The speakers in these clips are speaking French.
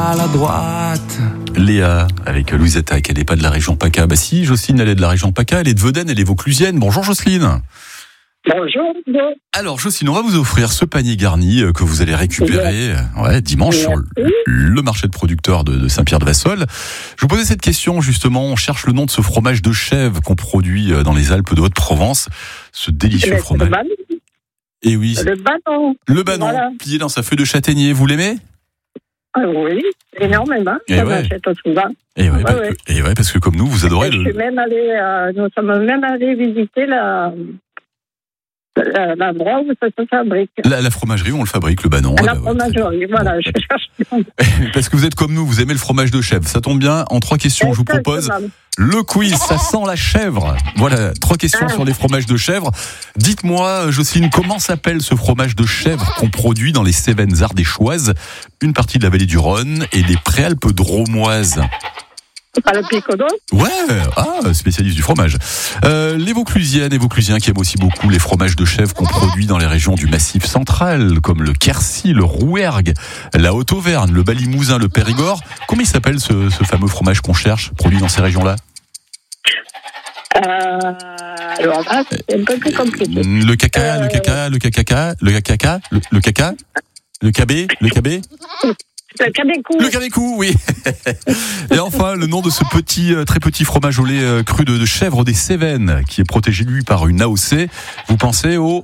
À la droite. Léa, avec Louisetta, elle n'est pas de la région PACA. Bah si, Jocelyne, elle est de la région PACA, elle est de Vedène, elle est vauclusienne. Bonjour Jocelyne. Bonjour. Alors Jocelyne, on va vous offrir ce panier garni que vous allez récupérer dimanche sur le marché de producteurs de Saint-Pierre-de-Vassol. Je vous posais cette question justement, on cherche le nom de ce fromage de chèvre qu'on produit dans les Alpes de Haute-Provence. Ce délicieux fromage. Et oui, Le banon. le banon, Voilà. plié dans sa feuille de châtaignier, vous l'aimez ? Ah oui, énormément. Et Ça ouais. m'achète souvent. Et ouais, Ouais. parce que comme nous, vous adorez Je le... suis même allée, nous sommes même allés visiter l'endroit où ça se fabrique. La fromagerie où on le fabrique, le banon. La Ah bah ouais, très fromagerie, voilà, je cherche. Parce que vous êtes comme nous, vous aimez le fromage de chèvre. Ça tombe bien, en 3 questions, je vous propose le quiz, ça sent la chèvre. Voilà, 3 questions sur les fromages de chèvre. Dites-moi, Jocelyne, comment s'appelle ce fromage de chèvre qu'on produit dans les Cévennes ardéchoises, une partie de la vallée du Rhône et les préalpes drômoises? Pas le picodon. Ouais, spécialiste du fromage. Les Vauclusiennes et Vauclusiens qui aiment aussi beaucoup les fromages de chèvre qu'on produit dans les régions du Massif central, comme le Quercy, le Rouergue, la Haute-Auvergne, le Bas-Limousin, le Périgord. Comment il s'appelle ce fameux fromage qu'on cherche, produit dans ces régions-là? Alors là, c'est un peu plus compliqué. Le caca, le cabé. Le cabécou. Le cabécou, oui. Et enfin, le nom de ce petit, très petit fromage au lait cru de chèvre des Cévennes, qui est protégé, lui, par une AOC. Vous pensez au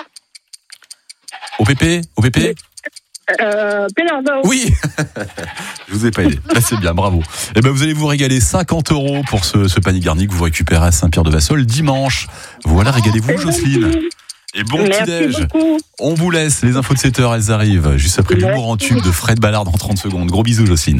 PP? Pélardon. Oui. Je vous ai pas aidé. Là, c'est bien, bravo. Eh ben, vous allez vous régaler 50 € pour ce panier garni que vous récupérez à Saint-Pierre-de-Vassol dimanche. Voilà, régalez-vous, Jocelyne. Et bon petit-déj. Beaucoup. On vous laisse. Les infos de 7h, elles arrivent juste après l'humour en tube de Fred Ballard dans 30 secondes. Gros bisous, Jocelyne.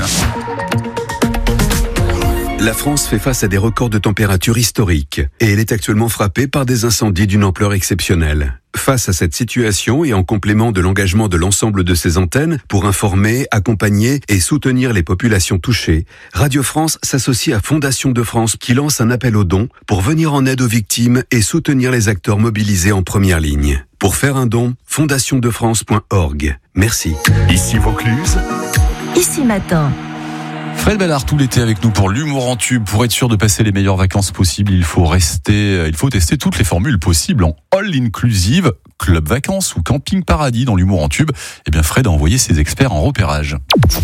La France fait face à des records de température historiques et elle est actuellement frappée par des incendies d'une ampleur exceptionnelle. Face à cette situation et en complément de l'engagement de l'ensemble de ses antennes pour informer, accompagner et soutenir les populations touchées, Radio France s'associe à Fondation de France qui lance un appel aux dons pour venir en aide aux victimes et soutenir les acteurs mobilisés en première ligne. Pour faire un don, fondationdefrance.org. Merci. Ici Vaucluse. Ici Matin. Fred Ballard tout l'été avec nous pour l'humour en tube. Pour être sûr de passer les meilleures vacances possibles, il faut tester toutes les formules possibles en all-inclusive, club vacances ou camping paradis dans l'humour en tube. Eh bien, Fred a envoyé ses experts en repérage.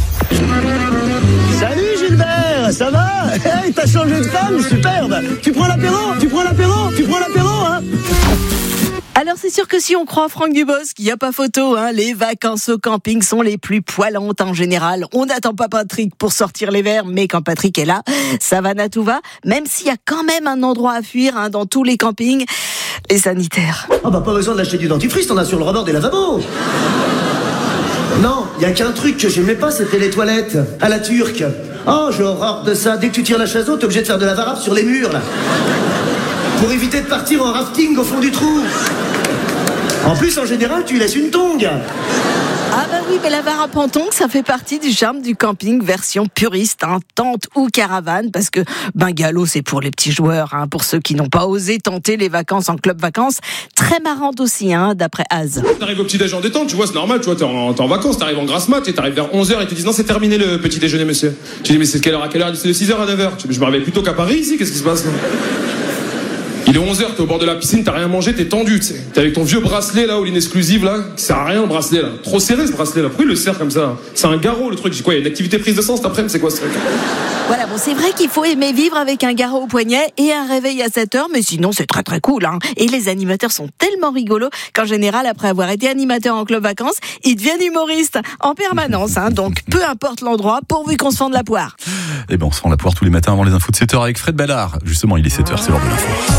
Salut Gilbert, ça va? Hey, t'as changé de femme, superbe. Tu prends l'apéro, hein? Alors c'est sûr que si on croit Franck Dubosc, il n'y a pas photo, hein. Les vacances au camping sont les plus poilantes en général. On n'attend pas Patrick pour sortir les verres, mais quand Patrick est là, ça va tout va. Même s'il y a quand même un endroit à fuir, hein, dans tous les campings, les sanitaires. Oh bah pas besoin d'acheter du dentifrice, t'en as sur le rebord des lavabos. Non, il y a qu'un truc que j'aimais pas, c'était les toilettes, à la turque. Oh, j'ai horreur de ça. Dès que tu tires la chasse d'eau, t'es obligé de faire de la varap sur les murs, là. Pour éviter de partir en rafting au fond du trou. En plus, en général, tu laisses une tongue. Ah bah oui, mais la varap en tongs, ça fait partie du charme du camping version puriste, hein, tente ou caravane, parce que bungalow, c'est pour les petits joueurs, hein, pour ceux qui n'ont pas osé tenter les vacances en club vacances. Très marrante aussi, hein, d'après Az. T'arrives au petit déjeuner en détente, tu vois, c'est normal, tu vois, t'es en vacances, t'arrives en grasse mat, et t'arrives vers 11h et te disent non, c'est terminé le petit déjeuner, monsieur. Tu dis, mais c'est de quelle heure à quelle heure? C'est de 6h à 9h. Tu dis, je me réveille plutôt qu'à Paris ici, qu'est-ce qui se passe, là? Il est 11h, t'es au bord de la piscine, t'as rien mangé, t'es tendu, tu sais. T'es avec ton vieux bracelet là, ou l'inexclusive là, qui sert à rien le bracelet là. Trop serré ce bracelet là, pourquoi il le serre comme ça? C'est un garrot le truc, j'ai quoi, il y a une activité prise de sang cet après-midi, c'est quoi ce truc? Voilà, bon, c'est vrai qu'il faut aimer vivre avec un garrot au poignet et un réveil à 7h, mais sinon c'est très très cool, hein. Et les animateurs sont tellement rigolos qu'en général, après avoir été animateur en club vacances, ils deviennent humoristes en permanence, hein. Donc peu importe l'endroit, pourvu qu'on se fende la poire. Eh ben, on se rend la poire tous les matins avant les infos de 7h avec Fred Ballard. Justement, il est 7h, c'est l'heure de l'info.